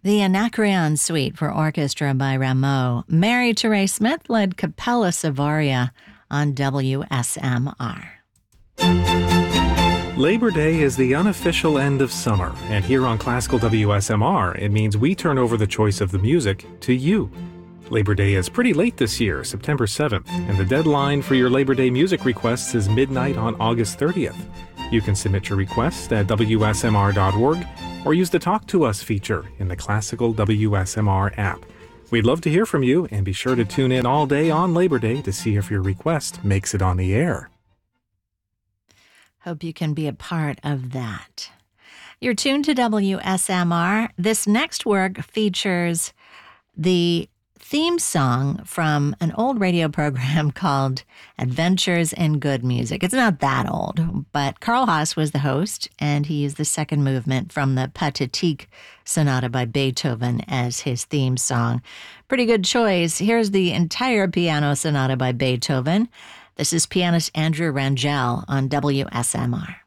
The Anacreon Suite for Orchestra by Rameau. Mary Therese Smith led Capella Savaria on WSMR. Labor Day is the unofficial end of summer, and here on Classical WSMR, it means we turn over the choice of the music to you. Labor Day is pretty late this year, September 7th, and the deadline for your Labor Day music requests is midnight on August 30th. You can submit your request at WSMR.org or use the Talk to Us feature in the Classical WSMR app. We'd love to hear from you, and be sure to tune in all day on Labor Day to see if your request makes it on the air. Hope you can be a part of that. You're tuned to WSMR. This next work features the theme song from an old radio program called Adventures in Good Music. It's not that old, but Karl Haas was the host, and he used the second movement from the Pathetique Sonata by Beethoven as his theme song. Pretty good choice. Here's the entire piano sonata by Beethoven. This is pianist Andrew Rangel on WSMR.